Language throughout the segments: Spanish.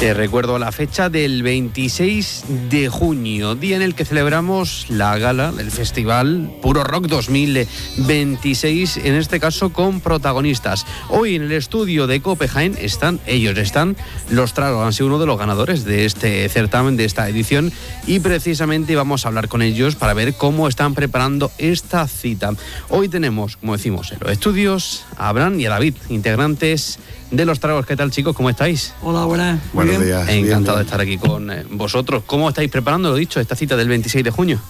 Te recuerdo la fecha del 26 de junio, día en el que celebramos la gala del Festival Puro Rock 2026, en este caso con protagonistas. Hoy en el estudio de COPE Jaén están Los Tragos, han sido uno de los ganadores de este certamen, de esta edición, y precisamente vamos a hablar con ellos para ver cómo están preparando esta cita. Hoy tenemos, como decimos, en los estudios a Abraham y a David, integrantes de Los Tragos. ¿Qué tal, chicos? ¿Cómo estáis? Hola, buenas. Buenos días. Encantado de estar aquí con vosotros. ¿Cómo estáis preparando, lo dicho, esta cita del 26 de junio?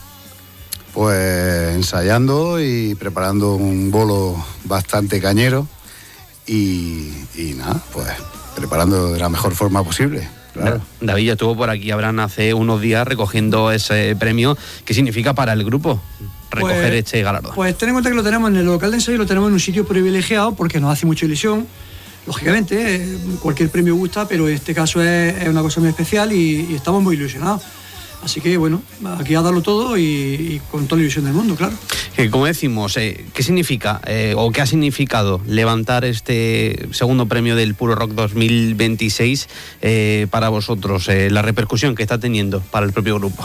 Pues ensayando y preparando un bolo bastante cañero y nada, pues preparando de la mejor forma posible. Claro. David ya estuvo por aquí, Abraham, hace unos días recogiendo ese premio. ¿Qué significa para el grupo recoger este galardón? Pues ten en cuenta que lo tenemos en el local de ensayo, lo tenemos en un sitio privilegiado porque nos hace mucha ilusión. Lógicamente, cualquier premio gusta, pero en este caso es una cosa muy especial y estamos muy ilusionados. Así que, bueno, aquí a darlo todo y con toda la ilusión del mundo, claro. Como decimos, ¿qué significa o qué ha significado levantar este segundo premio del Puro Rock 2026 para vosotros? La repercusión que está teniendo para el propio grupo.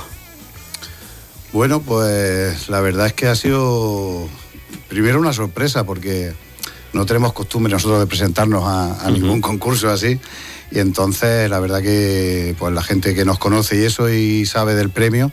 Bueno, pues la verdad es que ha sido primero una sorpresa porque no tenemos costumbre nosotros de presentarnos a ningún concurso así, y entonces la verdad que pues la gente que nos conoce y eso y sabe del premio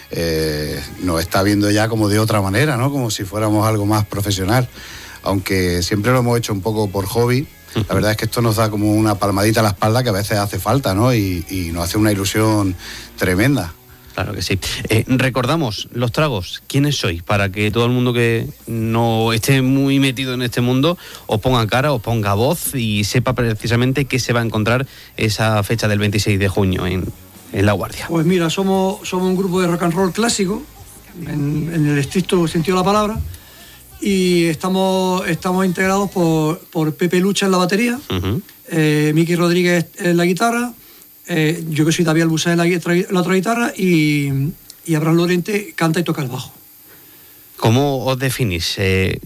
nos está viendo ya como de otra manera, ¿no? Como si fuéramos algo más profesional, aunque siempre lo hemos hecho un poco por hobby. La verdad es que esto nos da como una palmadita a la espalda que a veces hace falta, ¿no? Y nos hace una ilusión tremenda. Claro que sí. Recordamos, Los Tragos, ¿quiénes sois? Para que todo el mundo que no esté muy metido en este mundo os ponga cara, os ponga voz y sepa precisamente qué se va a encontrar esa fecha del 26 de junio en La Guardia. Pues mira, somos un grupo de rock and roll clásico, en el estricto sentido de la palabra, y estamos integrados por Pepe Lucha en la batería, Miki Rodríguez en la guitarra, yo que soy David Albusá en la otra guitarra y Abraham Lorente canta y toca el bajo. ¿Cómo os definís?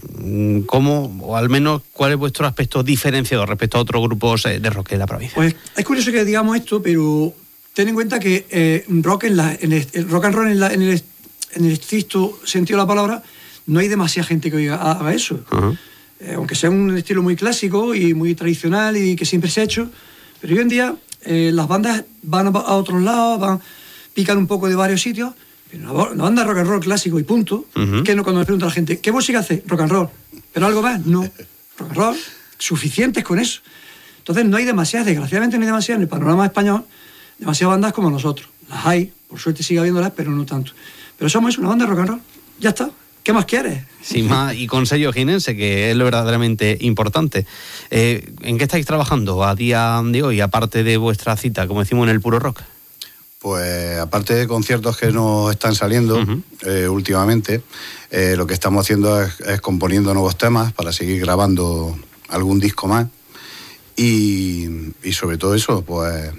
O al menos, ¿cuál es vuestro aspecto diferenciador respecto a otros grupos de rock de la provincia? Pues es curioso que digamos esto, pero ten en cuenta que rock el rock and roll en el estricto sentido de la palabra no hay demasiada gente que haga eso. Aunque sea un estilo muy clásico y muy tradicional y que siempre se ha hecho, pero hoy en día las bandas van a otros lados, pican un poco de varios sitios, pero una banda de rock and roll clásico y punto. Que no, cuando me pregunta la gente, ¿qué música hace? Rock and roll. ¿Pero algo más? No. Rock and roll, suficientes con eso. Entonces no hay demasiadas, desgraciadamente no hay demasiadas en el panorama español, demasiadas bandas como nosotros. Las hay, por suerte sigue habiéndolas, pero no tanto. Pero somos una banda de rock and roll. Ya está. ¿Qué más quieres? Sin más, y con sello jienense, que es lo verdaderamente importante. ¿En qué estáis trabajando a día de hoy, aparte de vuestra cita, como decimos, en el Puro Rock? Pues aparte de conciertos que nos están saliendo últimamente, lo que estamos haciendo es componiendo nuevos temas para seguir grabando algún disco más y sobre todo eso, pues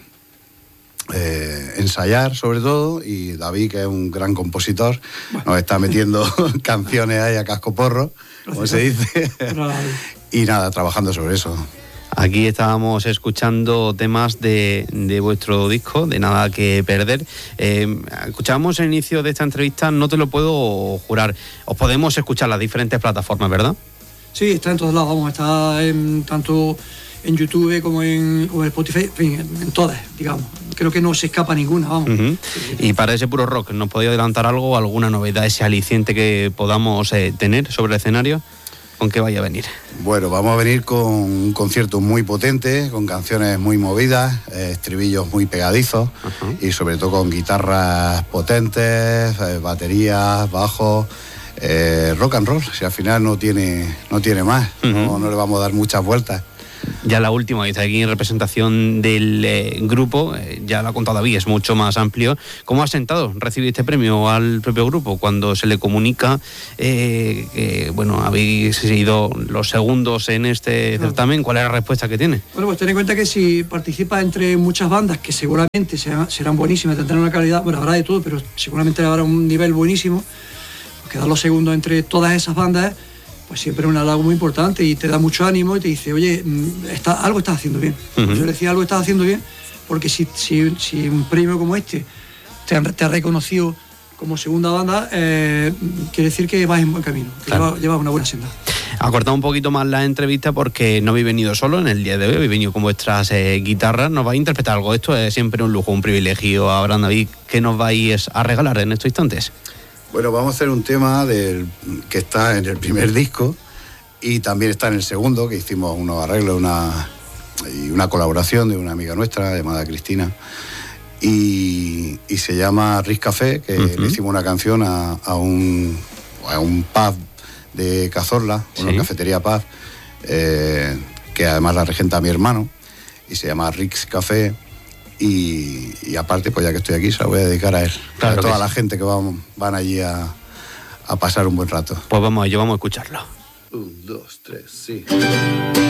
ensayar sobre todo, y David, que es un gran compositor, nos está metiendo canciones ahí a cascoporro, como se dice, y nada, trabajando sobre eso. Aquí estábamos escuchando temas de vuestro disco, de Nada que Perder. Escuchábamos el inicio de esta entrevista, no te lo puedo jurar. Os podemos escuchar las diferentes plataformas, ¿verdad? Sí, está en todos lados, vamos, está tanto en YouTube como en Spotify, en todas, digamos. Creo que no se escapa ninguna, vamos. Y para ese Puro Rock, ¿nos podéis adelantar algo, alguna novedad, ese aliciente que podamos tener sobre el escenario? ¿Con qué vaya a venir? Bueno, vamos a venir con un concierto muy potente, con canciones muy movidas, estribillos muy pegadizos y sobre todo con guitarras potentes, baterías, bajos, rock and roll. Si al final no tiene más, no le vamos a dar muchas vueltas. Ya la última, está aquí en representación del grupo, ya lo ha contado David, es mucho más amplio. ¿Cómo ha sentado recibir este premio al propio grupo cuando se le comunica que, bueno, habéis sido los segundos en este certamen? ¿Cuál es la respuesta que tiene? Bueno, pues ten en cuenta que si participa entre muchas bandas que seguramente serán buenísimas, tendrán una calidad, bueno, habrá de todo, pero seguramente habrá un nivel buenísimo, quedar los segundos entre todas esas bandas, pues siempre es un halago muy importante y te da mucho ánimo y te dice, oye, algo estás haciendo bien. Yo le decía, algo estás haciendo bien, porque si un premio como este te ha reconocido como segunda banda, quiere decir que vas en buen camino, que claro, llevas una buena senda. Ha cortado un poquito más la entrevista porque no habéis venido solo en el día de hoy, habéis venido con vuestras guitarras, nos vais a interpretar algo. Esto es siempre un lujo, un privilegio. Abraham, David, ¿qué nos vais a regalar en estos instantes? Bueno, vamos a hacer un tema que está en el primer disco y también está en el segundo, que hicimos unos arreglos y una colaboración de una amiga nuestra llamada Cristina, y se llama Riz Café, que le hicimos una canción a un pub de Cazorla, una cafetería pub, que además la regenta mi hermano, y se llama Riz Café. Y aparte, pues ya que estoy aquí, se la voy a dedicar a él, claro, a toda la gente que van allí a pasar un buen rato. Pues vamos a escucharlo. 1, 2, 3, sí.